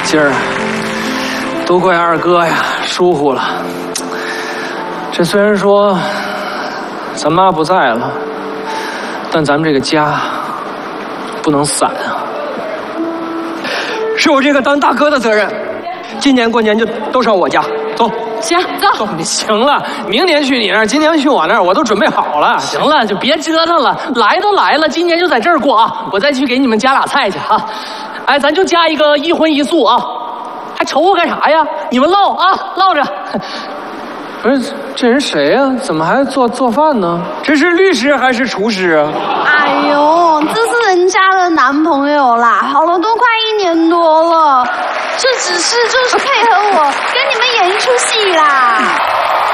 今儿都怪二哥呀，疏忽了。这虽然说咱妈不在了，但咱们这个家不能散啊。 是我这个当大哥的责任。今年过年就都上我家，走。 行，走。 你行了，明年去你那儿，今年去我那儿，我都准备好了。 行了，就别折腾了，来都来了，今年就在这儿过啊！我再去给你们加俩菜去啊！哎，咱就加一个一荤一素啊！还愁我干啥呀？你们唠啊，唠着。 不是这人谁呀？怎么还做饭呢？ 这是律师还是厨师啊？ 哎呦，这是人家的男朋友啦，好了都快1年多了，这只是就是配合我跟你们演一出戏啦。